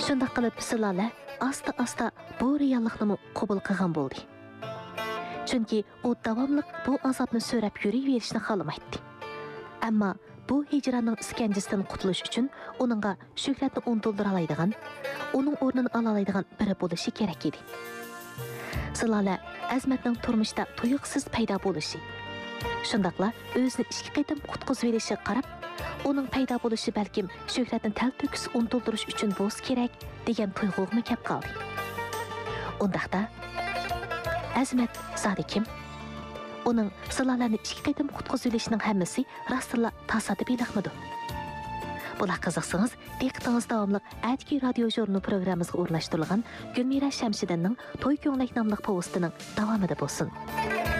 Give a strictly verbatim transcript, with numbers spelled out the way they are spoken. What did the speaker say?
Shunda qilib Silala asta-asta bu reallikni qabul qilgan bo'ldi. Chunki u davomli bu azobni so'rab yuraverishni xohlamaydi. Ammo bu hijraning iskanjasidan qutulish uchun uningga Shuhratni unuldira oladigan, uning o'rnini ola oladigan biri bo'lishi kerak edi. Silala Azmatning turmushda tuyuqsiz paydo bo'lishi, shundaqla o'zini ikki qitim qutqizib verishi qarab, uning paydo bo'lishi balkim Shuhratni talto'kis unuldirish uchun bo'lsa kerak degan tuyg'uga kelib qoldi. Undaqda Azmat zodi kim? Uning Silalarni ikki qitim qutqizib verishining hammasi rostla tasodif emasmidi? Bular qiziqsangiz, diqqatingiz davomli Atki radio jurnal programmasiga o'rnashtirilgan Gulmira Shamshidinning To'y ko'nglik nomli postining davomida bo'lsin.